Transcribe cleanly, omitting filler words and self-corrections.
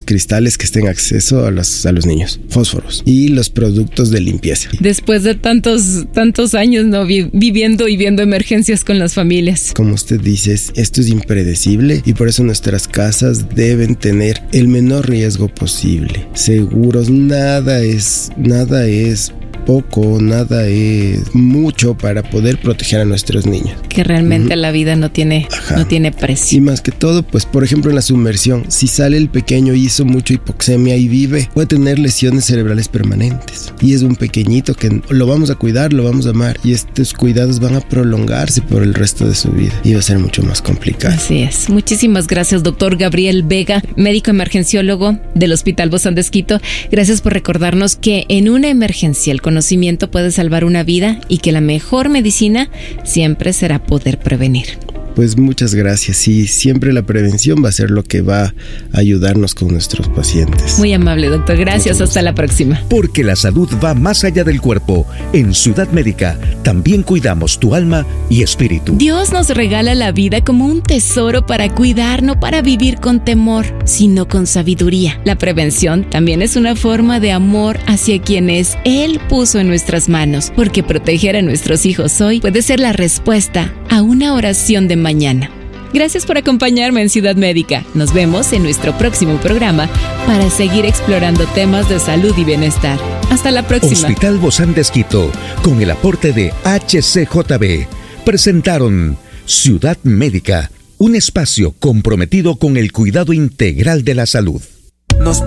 cristales que estén acceso a los niños, fósforos y los productos de limpieza. Después de tantos años, ¿no? Viviendo y viendo emergencias con las familias. Como usted dice, esto es impredecible y por eso nuestras casas deben tener el menor riesgo posible. Seguros, nada es poco, nada es mucho para poder proteger a nuestros niños. Que realmente la vida no tiene precio. Y más que todo, pues por ejemplo en la sumersión, si sale el pequeño y hizo mucha hipoxemia y vive, puede tener lesiones cerebrales permanentes. Y es un pequeñito que lo vamos a cuidar, lo vamos a amar y estos cuidados van a prolongarse por el resto de su vida y va a ser mucho más complicado. Así es. Muchísimas gracias, doctor Gabriel Vega, médico emergenciólogo del Hospital Bozán de Esquito. Gracias por recordarnos que en una emergencia el conocimiento puede salvar una vida y que la mejor medicina siempre será poder prevenir. Pues muchas gracias y siempre la prevención va a ser lo que va a ayudarnos con nuestros pacientes. Muy amable, doctor. Gracias. Hasta la próxima. Porque la salud va más allá del cuerpo. En Ciudad Médica también cuidamos tu alma y espíritu. Dios nos regala la vida como un tesoro para cuidar, no para vivir con temor, sino con sabiduría. La prevención también es una forma de amor hacia quienes Él puso en nuestras manos, porque proteger a nuestros hijos hoy puede ser la respuesta a una oración de mañana. Gracias por acompañarme en Ciudad Médica. Nos vemos en nuestro próximo programa para seguir explorando temas de salud y bienestar. Hasta la próxima. Hospital Bozán de Esquito, con el aporte de HCJB, presentaron Ciudad Médica, un espacio comprometido con el cuidado integral de la salud.